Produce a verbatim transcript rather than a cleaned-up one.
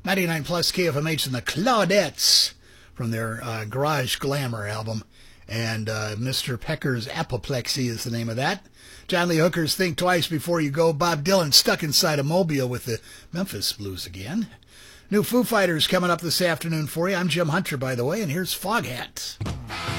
ninety-nine plus K F M H and the Claudettes from their uh, Garage Glamour album. And uh, Mister Pecker's Apoplexy is the name of that. John Lee Hooker's Think Twice Before You Go. Bob Dylan stuck inside a mobile with the Memphis Blues again. New Foo Fighters coming up this afternoon for you. I'm Jim Hunter, by the way, and here's Foghat.